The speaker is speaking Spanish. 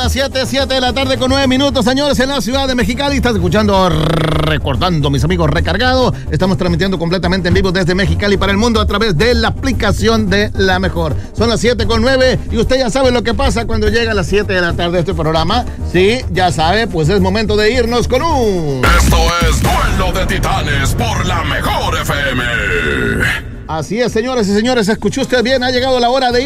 las 7 de la tarde con 9 minutos, señores, en la ciudad de Mexicali. Estás escuchando Recordando, mis amigos, Recargado. Estamos transmitiendo completamente en vivo desde Mexicali para el mundo a través de la aplicación de La Mejor. Son las 7 con 9 y usted ya sabe lo que pasa cuando llega a las 7 de la tarde este programa. Sí, ya sabe, pues es momento de irnos con un... Esto es Duelo de Titanes por La Mejor FM. Así es, señores y señores, escuchó usted bien, ha llegado la hora de ir